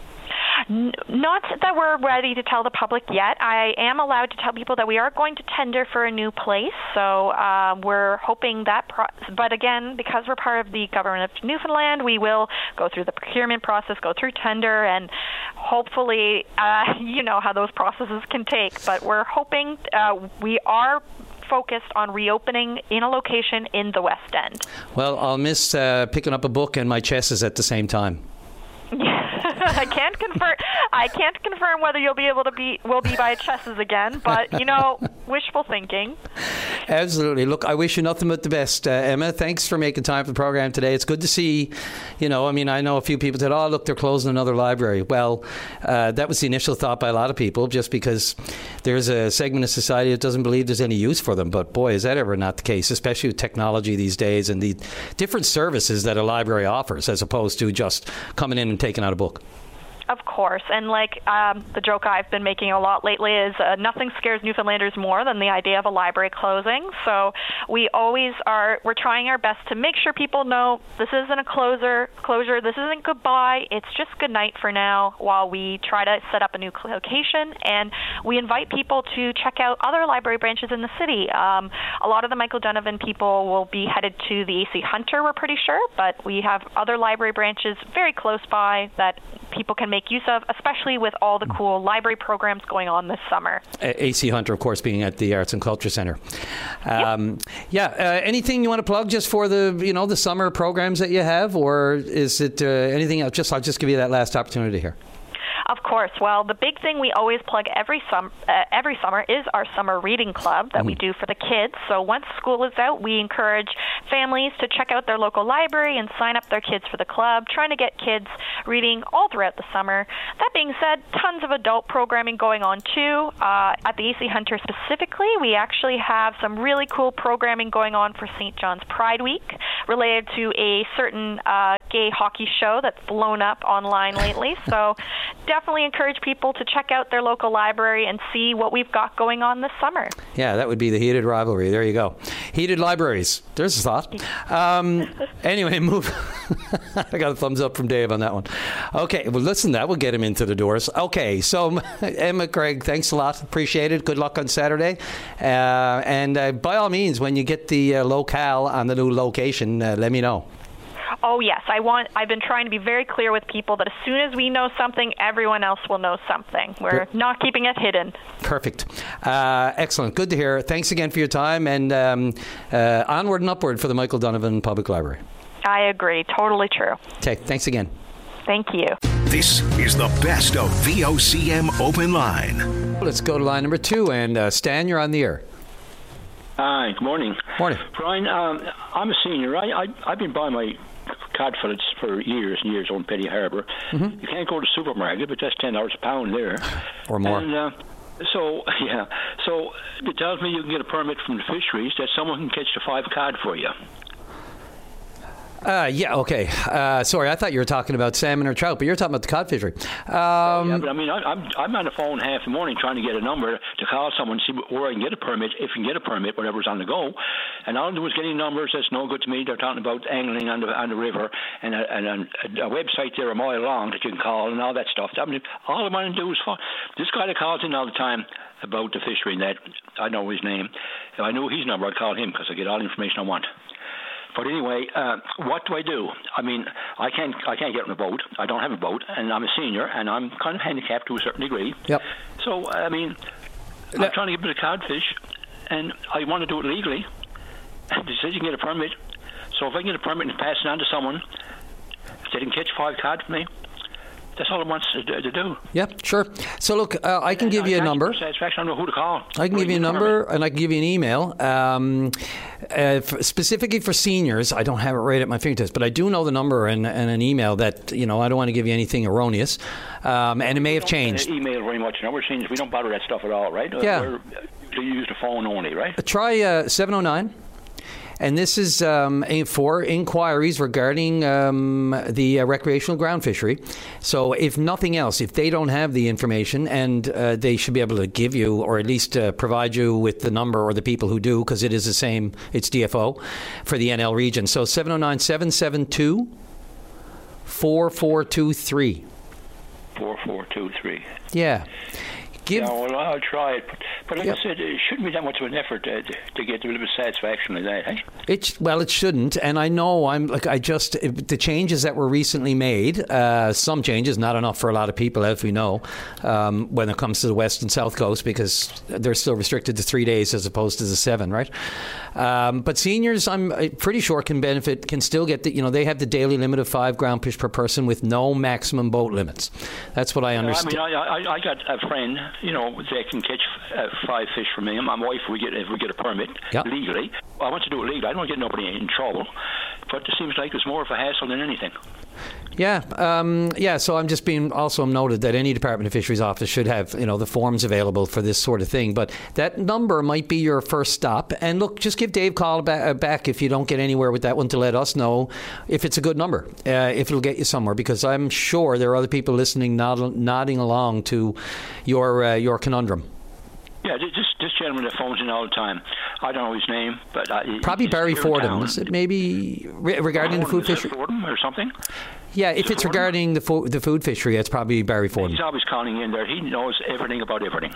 Not that we're ready to tell the public yet. I am allowed to tell people that we are going to tender for a new place, so uh, we're hoping that, pro- but again, because we're part of the government of Newfoundland, we will go through the procurement process, go through tender, and hopefully, uh, you know how those processes can take, but we're hoping uh, we are focused on reopening in a location in the West End. Well, I'll miss uh, picking up a book and my chesses at the same time. I can't confirm. I can't confirm whether you'll be able to be will be by chesses again, but you know, wishful thinking. Absolutely. Look, I wish you nothing but the best, uh, Emma. Thanks for making time for the program today. It's good to see, you know, I mean, I know a few people said, oh, look, they're closing another library. Well, uh, that was the initial thought by a lot of people, just because there's a segment of society that doesn't believe there's any use for them. But boy, is that ever not the case, especially with technology these days and the different services that a library offers as opposed to just coming in and taking out a book. Of course. And like um, the joke I've been making a lot lately is uh, nothing scares Newfoundlanders more than the idea of a library closing. So we always are, we're trying our best to make sure people know this isn't a closer, closure, this isn't goodbye, it's just good night for now while we try to set up a new location. And we invite people to check out other library branches in the city. Um, a lot of the Michael Donovan people will be headed to the A C Hunter, we're pretty sure, but we have other library branches very close by that people can make use of, especially with all the cool library programs going on this summer. A C Hunter, of course, being at the Arts and Culture Centre. Um, yep. Yeah. Uh, anything you want to plug just for the, you know, the summer programs that you have, or is it uh, anything else? Just I'll just give you that last opportunity here. Of course. Well, the big thing we always plug every sum uh, every summer is our summer reading club that mm. we do for the kids. So once school is out, we encourage families to check out their local library and sign up their kids for the club, trying to get kids reading all throughout the summer. That being said, tons of adult programming going on too. Uh, at the A C Hunter specifically, we actually have some really cool programming going on for Saint John's Pride Week related to a certain uh, gay hockey show that's blown up online lately. So definitely encourage people to check out their local library and see what we've got going on this summer. Yeah, that would be the heated rivalry. There you go. Heated libraries. There's a thought. Um, anyway, move. I got a thumbs up from Dave on that one. Okay, well, listen, that will get him into the doors. Okay, so Emma Craig, thanks a lot. Appreciate it. Good luck on Saturday. Uh, and uh, by all means, when you get the uh, locale on the new location, uh, let me know. Oh, yes. I want, I've been trying to be very clear with people that as soon as we know something, everyone else will know something. We're Good. Not keeping it hidden. Perfect. Uh, excellent. Good to hear. Thanks again for your time, and um, uh, onward and upward for the Michael Donovan Public Library. I agree. Totally true. Okay. Thanks again. Thank you. This is the best of V O C M Open Line. Let's go to line number two, and uh, Stan, you're on the air. Hi, good morning. Morning. Brian, um, I'm a senior. I, I, I've been buying my cod fillets for years and years on Petty Harbour. Mm-hmm. You can't go to the supermarket, but that's ten dollars a pound there. Or more. And, uh, so, yeah. So it tells me you can get a permit from the fisheries that someone can catch the five cod for you. Uh, yeah, okay. Uh, sorry, I thought you were talking about salmon or trout, but you're talking about the cod fishery. Um, yeah, but I mean, I, I'm I'm on the phone half the morning trying to get a number to call someone, see where I can get a permit, if you can get a permit, whatever's on the go. And all I do is getting numbers. That's no good to me. They're talking about angling on the on the river and a, and a, a website there a mile long that you can call and all that stuff. I mean, all I want to do is phone. This guy that calls in all the time about the fishery and that, I know his name. If I knew his number, I'd call him because I get all the information I want. But anyway, uh, what do I do? I mean, I can't I can't get on a boat. I don't have a boat, and I'm a senior, and I'm kind of handicapped to a certain degree. Yep. So, I mean, I'm that, trying to get a bit of codfish, and I want to do it legally. And they said you can get a permit. So if I can get a permit and pass it on to someone, if they can catch five cod for me, that's all it wants to, to do. Yep, sure. So look, uh, I can give you a number. Satisfaction. I don't know who to call. I can give you a number, and I can give you an email. Um, uh, for, specifically for seniors, I don't have it right at my fingertips, but I do know the number and, and an email that, you know, I don't want to give you anything erroneous, um, and it may have changed. Email very much. Now we're seniors. We don't bother that stuff at all, right? Yeah. We're, we use the phone only, right? Uh, try uh, seven oh nine. And this is um, for inquiries regarding um, the uh, recreational ground fishery. So if nothing else, if they don't have the information, and uh, they should be able to give you or at least uh, provide you with the number or the people who do, because it is the same, it's D F O for the N L region. So seven oh nine, seven seven two, four four two three. four four two three. Yeah. Give, yeah, well, I'll try it. But, but like yep. I said, it shouldn't be that much of an effort to, to get a little bit of satisfaction like that, eh? It, well, it shouldn't. And I know I'm like, I just, the changes that were recently made, uh, some changes, not enough for a lot of people, as we know, um, when it comes to the West and South Coast, because they're still restricted to three days as opposed to the seven, right? Um, but seniors, I'm pretty sure, can benefit, can still get the, you know, they have the daily limit of five ground fish per person with no maximum boat limits. That's what I understand. No, I mean, I, I, I got a friend and you know they can catch uh, five fish from me and my wife. We get if we get a permit yep. legally. I want to do it legally. I don't want to get nobody in trouble, but it seems like it's more of a hassle than anything. Yeah, um, yeah. So I'm just being also noted that any Department of Fisheries office should have, you know, the forms available for this sort of thing. But that number might be your first stop. And look, just give Dave a call back if you don't get anywhere with that one to let us know if it's a good number, uh, if it'll get you somewhere. Because I'm sure there are other people listening, nod- nodding along to your uh, your conundrum. Yeah, this this gentleman that phones in all the time. I don't know his name, but uh, probably Barry Fordham. Is it maybe re- regarding oh, the food fishery? Fordham or something? Yeah, if it's Fordham? regarding the fo- the food fishery, it's probably Barry Fordham. He's always calling in there. He knows everything about everything.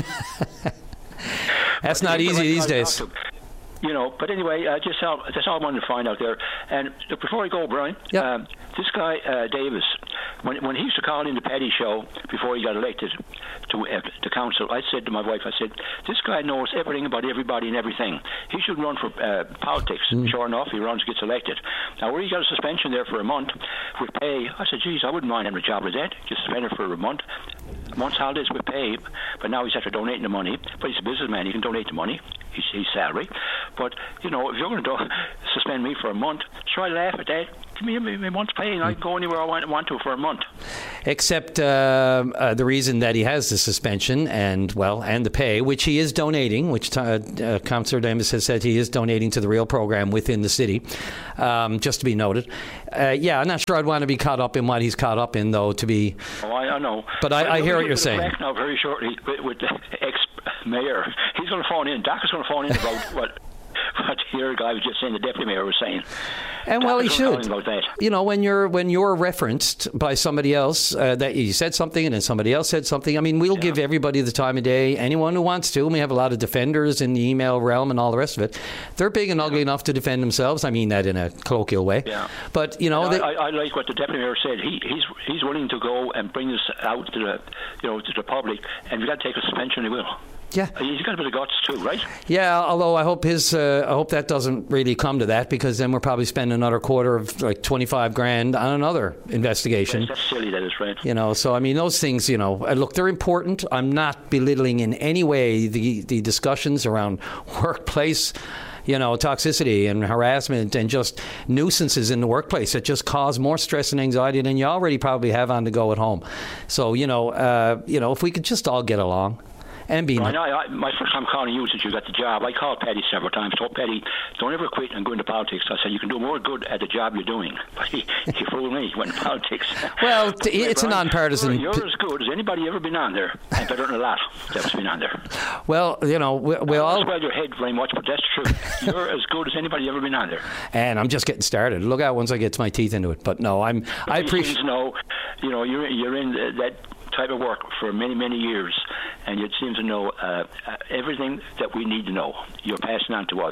That's not easy these days. You know, but anyway, uh, just all, that's all I wanted to find out there. And look, before I go, Brian, yep. um, this guy uh, Davis, when when he used to call in the Paddy show before he got elected to uh, the council, I said to my wife, I said, this guy knows everything about everybody and everything. He should run for uh, politics. Mm. Sure enough, he runs, gets elected. Now, where he got a suspension there for a month with pay, I said, geez, I wouldn't mind having a job like that. Just suspended for a month. A month's holidays with pay, but now he's after donating the money. But he's a businessman; he can donate the money. He's his salary. But you know, if you're going to suspend me for a month, sure, I laugh at that. Give me a month's pay, and I can go anywhere I want, want to for a month. Except uh, uh, the reason that he has the suspension and well, and the pay, which he is donating, which uh, uh, Councillor Davis has said he is donating to the Real program within the city. Um, just to be noted. Uh, yeah, I'm not sure I'd want to be caught up in what he's caught up in, though. To be. Oh, I, I know. But I, I hear what you're saying. Back now, very shortly, with, with the ex-mayor, he's going to phone in. Doc is going to phone in about what. What the other guy was just saying, the deputy mayor was saying. And well, he should. You know, when you're when you're referenced by somebody else, uh, that you said something and then somebody else said something. I mean, we'll yeah. give everybody the time of day, anyone who wants to. And we have a lot of defenders in the email realm and all the rest of it. They're big and ugly yeah. enough to defend themselves. I mean that in a colloquial way. Yeah. But you know, yeah, they, I, I like what the deputy mayor said. He he's he's willing to go and bring this out to the you know to the public, and if you got to take a suspension, he will. Yeah, he's got a bit of guts too, right? Yeah, although I hope his, uh, I hope that doesn't really come to that, because then we're probably spending another quarter of like twenty-five grand on another investigation. Yes, that's silly, that is, right? You know, so I mean, those things, you know, look, they're important. I'm not belittling in any way the the discussions around workplace, you know, toxicity and harassment and just nuisances in the workplace that just cause more stress and anxiety than you already probably have on the go at home. So, you know, uh, you know, if we could just all get along. And be well, I, I, my first time calling you since you got the job, I called Paddy several times. Told Paddy, don't ever quit and go into politics. I said, you can do more good at the job you're doing. But he, he fooled me. He went into politics. Well, t- it's Brian, a non-partisan... You're, you're as good as anybody ever been on there. And better than a lot that's been on there. Well, you know, we, we all... I don't swell your head very much, but that's true. You're as good as anybody ever been on there. And I'm just getting started. Look out once I get my teeth into it. But no, I'm... But I appreciate... know, you know, you're, you're in that type of work for many, many years, and you seem to know uh, everything that we need to know. You're passing on to us.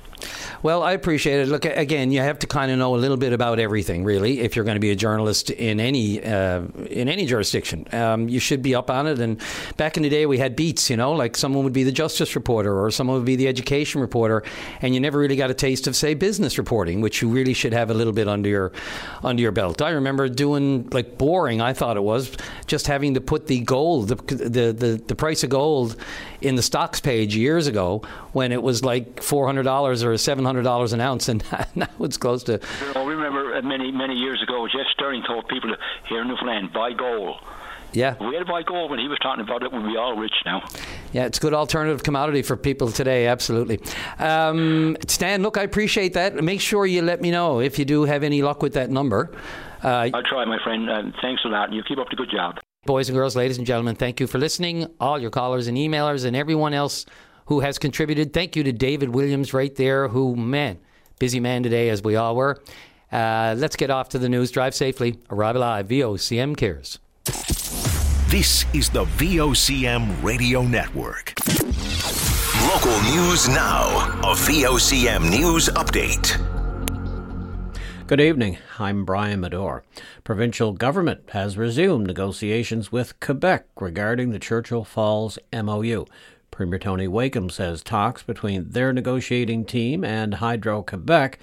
Well, I appreciate it. Look, again, you have to kind of know a little bit about everything, really, if you're going to be a journalist in any uh, in any jurisdiction. Um, you should be up on it. And back in the day, we had beats, you know, like someone would be the justice reporter or someone would be the education reporter, and you never really got a taste of, say, business reporting, which you really should have a little bit under your under your belt. I remember doing, like, boring, I thought it was, just having to put the gold, the the the, the price of gold in the stocks page years ago when it was like four hundred dollars or seven hundred dollars an ounce, and now it's close to... I remember many, many years ago, Jeff Sterling told people here in Newfoundland, buy gold. Yeah. If we had to buy gold when he was talking about it, we'd be all rich now. Yeah, it's a good alternative commodity for people today, absolutely. Um, Stan, look, I appreciate that. Make sure you let me know if you do have any luck with that number. Uh, I'll try, my friend. Uh, thanks a lot. You keep up the good job. Boys and girls, ladies and gentlemen, thank you for listening. All your callers and emailers and everyone else who has contributed. Thank you to David Williams right there, who, man, busy man today, as we all were. Uh, let's get off to the news. Drive safely. Arrive alive. V O C M cares. This is the V O C M Radio Network. Local news now. A V O C M News Update. Good evening. I'm Brian Medore. Provincial government has resumed negotiations with Quebec regarding the Churchill Falls M O U. Premier Tony Wakeham says talks between their negotiating team and Hydro-Quebec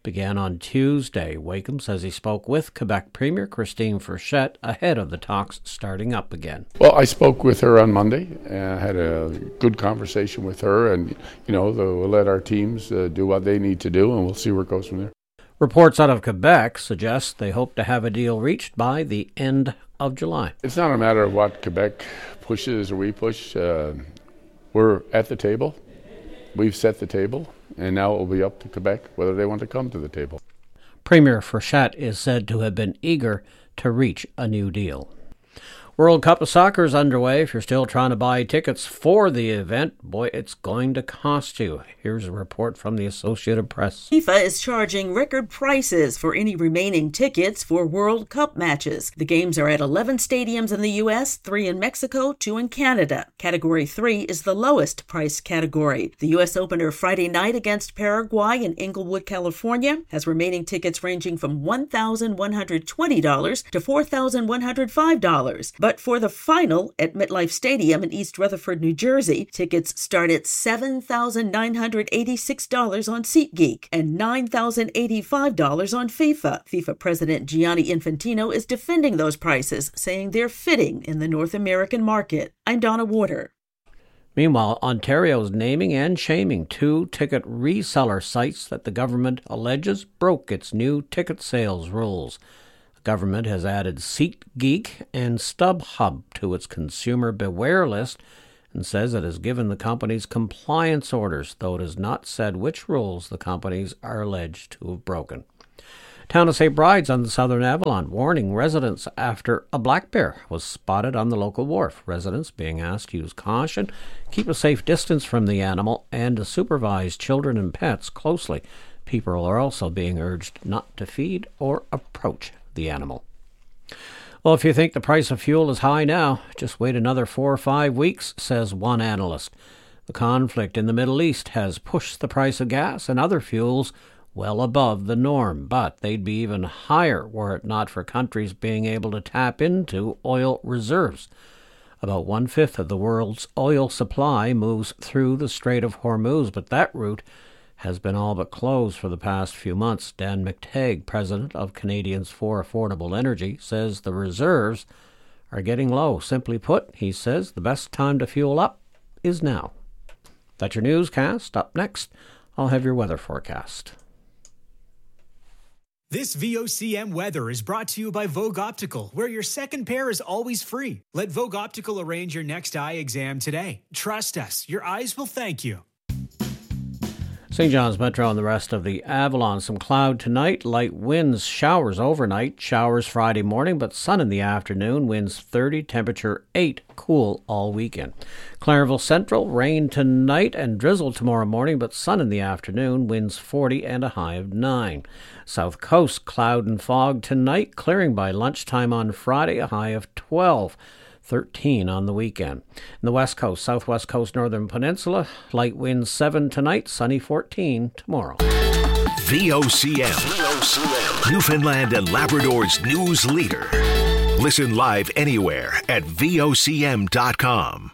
began on Tuesday. Wakeham says he spoke with Quebec Premier Christine Frechette ahead of the talks starting up again. Well, I spoke with her on Monday. I had a good conversation with her, and, you know, we'll let our teams uh, do what they need to do, and we'll see where it goes from there. Reports out of Quebec suggest they hope to have a deal reached by the end of July. It's not a matter of what Quebec pushes or we push. Uh, we're at the table. We've set the table, and now it will be up to Quebec whether they want to come to the table. Premier Frechette is said to have been eager to reach a new deal. World Cup of Soccer is underway. If you're still trying to buy tickets for the event, boy, it's going to cost you. Here's a report from the Associated Press. FIFA is charging record prices for any remaining tickets for World Cup matches. The games are at eleven stadiums in the U S, three in Mexico, two in Canada. Category three is the lowest price category. The U S opener Friday night against Paraguay in Inglewood, California, has remaining tickets ranging from one thousand one hundred twenty dollars to four thousand one hundred five dollars. But for the final at MetLife Stadium in East Rutherford, New Jersey, tickets start at seven thousand nine hundred eighty-six dollars on SeatGeek and nine thousand eighty-five dollars on FIFA. FIFA President Gianni Infantino is defending those prices, saying they're fitting in the North American market. I'm Donna Warder. Meanwhile, Ontario is naming and shaming two ticket reseller sites that the government alleges broke its new ticket sales rules. Government has added SeatGeek and StubHub to its consumer beware list and says it has given the companies compliance orders, though it has not said which rules the companies are alleged to have broken. Town of Saint Bride's on the Southern Avalon warning residents after a black bear was spotted on the local wharf. Residents being asked to use caution, keep a safe distance from the animal, and to supervise children and pets closely. People are also being urged not to feed or approach the animal. Well, if you think the price of fuel is high now, just wait another four or five weeks, says one analyst. The conflict in the Middle East has pushed the price of gas and other fuels well above the norm, but they'd be even higher were it not for countries being able to tap into oil reserves. About one-fifth of the world's oil supply moves through the Strait of Hormuz, but that route has been all but closed for the past few months. Dan McTagg, president of Canadians for Affordable Energy, says the reserves are getting low. Simply put, he says the best time to fuel up is now. That's your newscast. Up next, I'll have your weather forecast. This V O C M weather is brought to you by Vogue Optical, where your second pair is always free. Let Vogue Optical arrange your next eye exam today. Trust us, your eyes will thank you. Saint John's Metro and the rest of the Avalon. Some cloud tonight, light winds, showers overnight, showers Friday morning, but sun in the afternoon, winds thirty, temperature eight, cool all weekend. Clarenville Central, rain tonight and drizzle tomorrow morning, but sun in the afternoon, winds forty and a high of nine. South Coast, cloud and fog tonight, clearing by lunchtime on Friday, a high of twelve. thirteen on the weekend. In the West Coast, Southwest Coast, Northern Peninsula, light winds seven tonight, sunny fourteen tomorrow. V O C M, V O C M, Newfoundland and Labrador's news leader. Listen live anywhere at V O C M dot com.